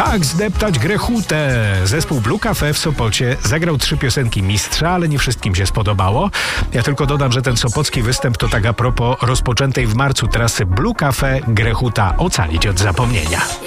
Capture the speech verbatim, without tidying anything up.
Tak, zdeptać Grechutę. Zespół Blue Cafe w Sopocie zagrał trzy piosenki mistrza, ale nie wszystkim się spodobało. Ja tylko dodam, że ten sopocki występ to tak a propos rozpoczętej w marcu trasy Blue Cafe Grechuta ocalić od zapomnienia.